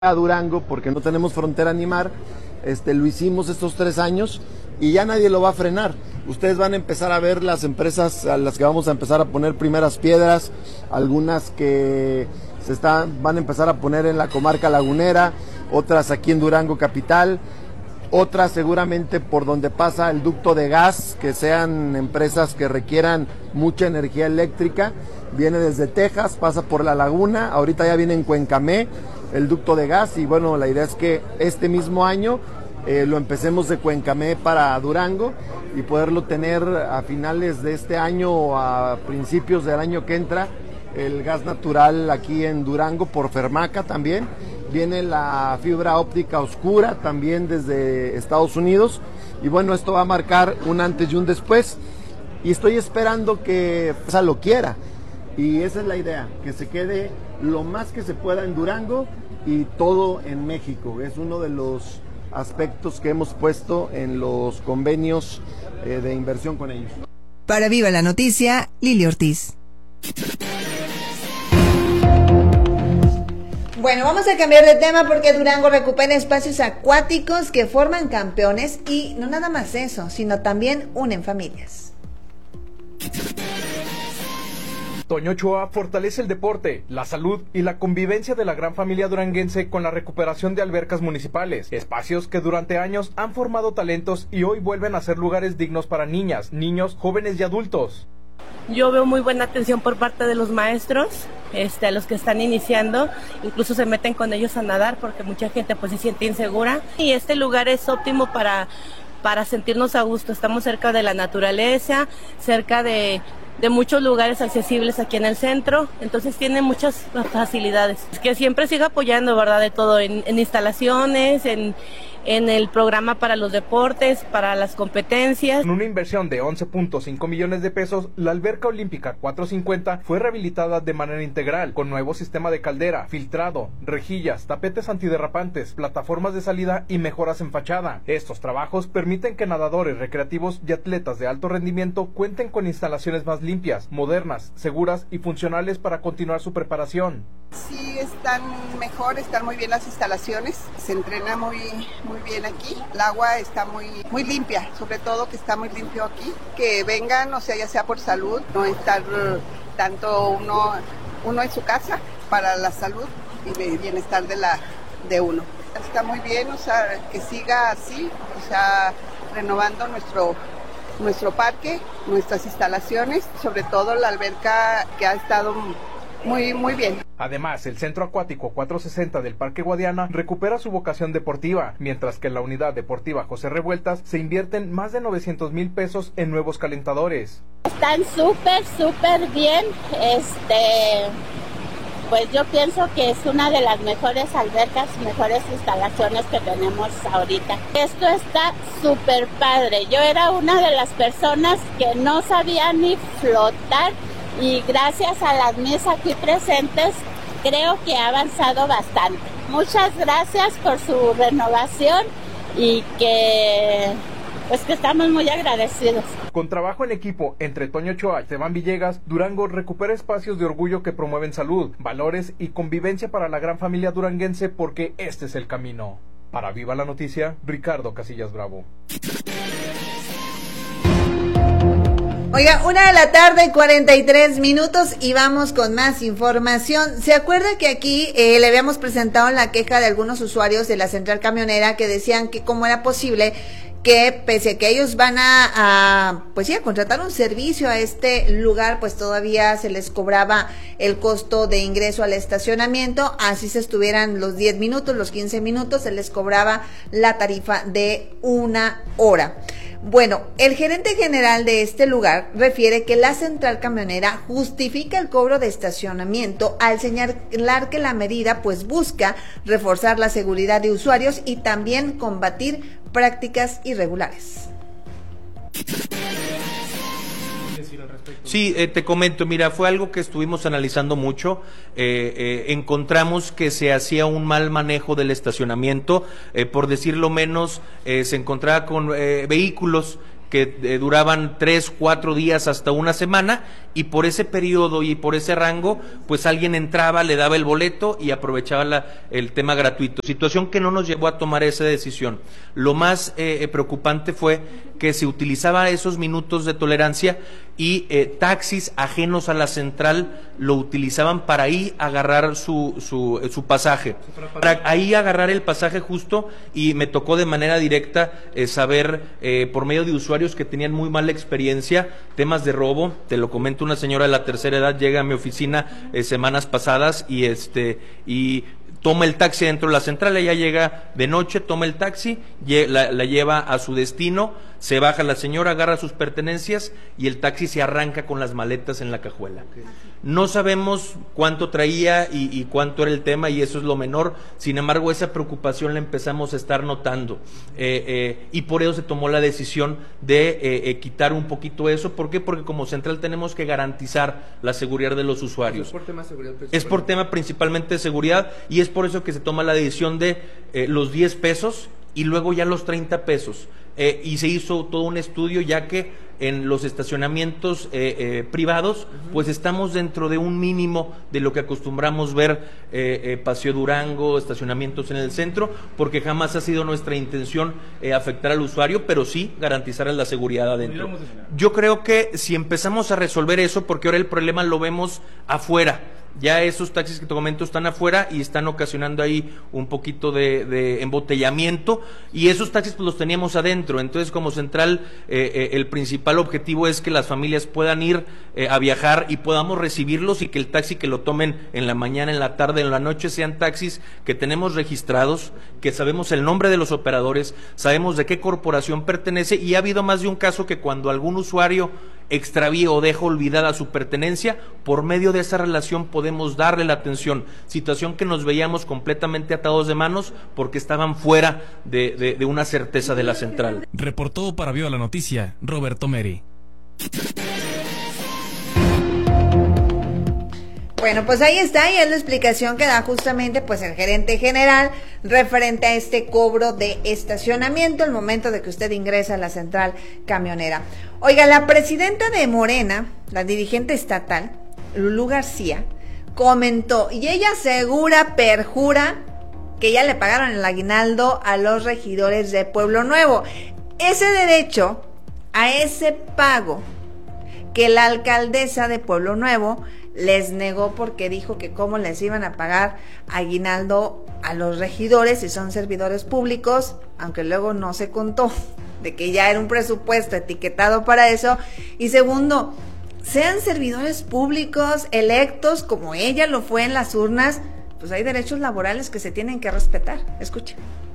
a Durango porque no tenemos frontera ni mar. Lo hicimos estos 3 años y ya nadie lo va a frenar. Ustedes van a empezar a ver las empresas a las que vamos a empezar a poner primeras piedras, algunas que van a empezar a poner en la comarca lagunera, otras aquí en Durango capital, otras seguramente por donde pasa el ducto de gas, que sean empresas que requieran mucha energía eléctrica. Viene desde Texas, pasa por la laguna, ahorita ya viene en Cuencamé el ducto de gas y bueno, la idea es que este mismo año lo empecemos de Cuencamé para Durango y poderlo tener a finales de este año o a principios del año que entra, el gas natural aquí en Durango por Fermaca también. Viene la fibra óptica oscura también desde Estados Unidos y bueno, esto va a marcar un antes y un después y estoy esperando que lo quiera y esa es la idea, que se quede lo más que se pueda en Durango y todo en México. Es uno de los aspectos que hemos puesto en los convenios de inversión con ellos. Para Viva la Noticia, Lili Ortiz. Bueno, vamos a cambiar de tema porque Durango recupera espacios acuáticos que forman campeones y no nada más eso, sino también unen familias. Toño Ochoa fortalece el deporte, la salud y la convivencia de la gran familia duranguense con la recuperación de albercas municipales, espacios que durante años han formado talentos y hoy vuelven a ser lugares dignos para niñas, niños, jóvenes y adultos. Yo veo muy buena atención por parte de los maestros, a los que están iniciando, incluso se meten con ellos a nadar porque mucha gente pues se siente insegura y este lugar es óptimo para sentirnos a gusto. Estamos cerca de la naturaleza, cerca de muchos lugares accesibles aquí en el centro, entonces tiene muchas facilidades. Que siempre siga apoyando, ¿verdad? De todo, en instalaciones, en el programa para los deportes, para las competencias. Con una inversión de 11.5 millones de pesos, la alberca olímpica 450 fue rehabilitada de manera integral, con nuevo sistema de caldera, filtrado, rejillas, tapetes antiderrapantes, plataformas de salida y mejoras en fachada. Estos trabajos permiten que nadadores recreativos y atletas de alto rendimiento cuenten con instalaciones más limpias, modernas, seguras y funcionales para continuar su preparación. Sí, están muy bien las instalaciones, se entrena muy bien aquí, el agua está muy limpia, sobre todo que está muy limpio aquí, que vengan, ya sea por salud, no estar tanto uno en su casa para la salud y el bienestar de uno. Está muy bien, que siga así, renovando nuestro parque, nuestras instalaciones, sobre todo la alberca que ha estado muy bien. Además, el Centro Acuático 460 del Parque Guadiana recupera su vocación deportiva, mientras que en la Unidad Deportiva José Revueltas se invierten más de 900,000 pesos en nuevos calentadores. Están súper bien, pues yo pienso que es una de las mejores albercas, mejores instalaciones que tenemos ahorita. Esto está súper padre. Yo era una de las personas que no sabía ni flotar y gracias a las mesas aquí presentes creo que ha avanzado bastante. Muchas gracias por su renovación y que estamos muy agradecidos. Con trabajo en equipo entre Toño Ochoa y Esteban Villegas, Durango recupera espacios de orgullo que promueven salud, valores y convivencia para la gran familia duranguense porque este es el camino. Para Viva la Noticia, Ricardo Casillas Bravo. Oiga, 1:43 p.m. y vamos con más información. ¿Se acuerda que aquí le habíamos presentado la queja de algunos usuarios de la central camionera que decían que cómo era posible que pese a que ellos van a contratar un servicio a este lugar, pues todavía se les cobraba el costo de ingreso al estacionamiento, así se estuvieran los 10 minutos, los 15 minutos, se les cobraba la tarifa de 1 hora. Bueno, el gerente general de este lugar refiere que la central camionera justifica el cobro de estacionamiento al señalar que la medida pues busca reforzar la seguridad de usuarios y también combatir prácticas irregulares. Sí, te comento, mira, fue algo que estuvimos analizando mucho, encontramos que se hacía un mal manejo del estacionamiento, por decirlo menos, se encontraba con vehículos que duraban 3, 4 días hasta una semana y por ese periodo y por ese rango, pues alguien entraba, le daba el boleto y aprovechaba el tema gratuito, situación que no nos llevó a tomar esa decisión. Lo más preocupante fue que se utilizaba esos minutos de tolerancia y taxis ajenos a la central lo utilizaban para ahí agarrar su pasaje, para ahí agarrar el pasaje justo, y me tocó de manera directa saber por medio de usuarios que tenían muy mala experiencia, temas de robo. Te lo comento, una señora de la tercera edad llega a mi oficina semanas pasadas y toma el taxi dentro de la central, ella llega de noche, toma el taxi, la lleva a su destino, se baja la señora, agarra sus pertenencias y el taxi se arranca con las maletas en la cajuela. No sabemos cuánto traía y cuánto era el tema, y eso es lo menor. Sin embargo, esa preocupación la empezamos a estar notando, y por eso se tomó la decisión de quitar un poquito eso. ¿Por qué? Porque como central tenemos que garantizar la seguridad de los usuarios. ¿Es por tema de seguridad? Es por tema principalmente de seguridad, y es por eso que se toma la decisión de los 10 pesos y luego ya los 30 pesos. Y se hizo todo un estudio, ya que en los estacionamientos privados, pues estamos dentro de un mínimo de lo que acostumbramos ver, Paseo Durango, estacionamientos en el centro, porque jamás ha sido nuestra intención afectar al usuario, pero sí garantizar la seguridad adentro. Yo creo que si empezamos a resolver eso, porque ahora el problema lo vemos afuera, ya esos taxis que te comento están afuera y están ocasionando ahí un poquito de embotellamiento, y esos taxis pues los teníamos adentro. Entonces, como central, el principal objetivo es que las familias puedan ir a viajar y podamos recibirlos, y que el taxi que lo tomen en la mañana, en la tarde, en la noche, sean taxis que tenemos registrados, que sabemos el nombre de los operadores, sabemos de qué corporación pertenece, y ha habido más de un caso que cuando algún usuario extravíe o deja olvidada su pertenencia, por medio de esa relación podemos darle la atención, situación que nos veíamos completamente atados de manos porque estaban fuera de una certeza de la central. Reportó para Viva la Noticia, Roberto Meri. Bueno, pues ahí está, y es la explicación que da justamente pues el gerente general referente a este cobro de estacionamiento el momento de que usted ingresa a la central camionera. Oiga, la presidenta de Morena, la dirigente estatal, Lulú García, comentó, y ella perjura que ya le pagaron el aguinaldo a los regidores de Pueblo Nuevo. Ese derecho a ese pago que la alcaldesa de Pueblo Nuevo les negó, porque dijo que cómo les iban a pagar aguinaldo a los regidores si son servidores públicos, aunque luego no se contó de que ya era un presupuesto etiquetado para eso. Y segundo, sean servidores públicos electos como ella lo fue en las urnas, pues hay derechos laborales que se tienen que respetar. Escuchen.